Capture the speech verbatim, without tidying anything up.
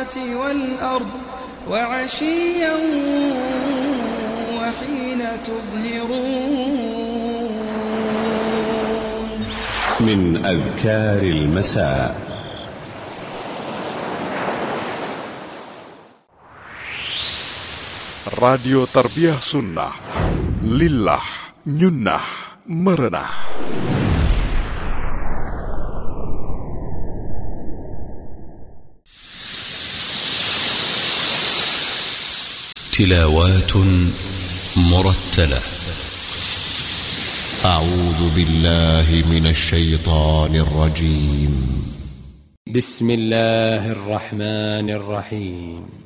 السماوات والأرض وعشيا وحين تظهرون. من أذكار المساء: Radio Tarbiyah Sunnah, Lillah, Nyunnah, Merenah. تلاوات مرتلة. أعوذ بالله من الشيطان الرجيم. بسم الله الرحمن الرحيم.